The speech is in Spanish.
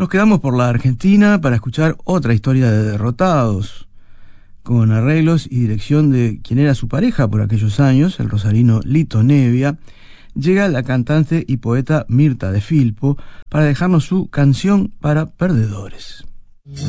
Nos quedamos por la Argentina para escuchar otra historia de derrotados, con arreglos y dirección de quien era su pareja por aquellos años, el rosarino Lito Nevia. Llega la cantante y poeta Mirta de Filpo para dejarnos su Canción para Perdedores.